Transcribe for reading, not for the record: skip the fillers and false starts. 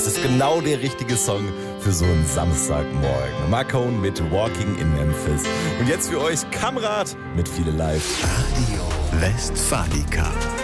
Das ist genau der richtige Song für so einen Samstagmorgen. Marcone mit Walking in Memphis. Und jetzt für euch Kamrat mit Viele Live. Radio Westfalica.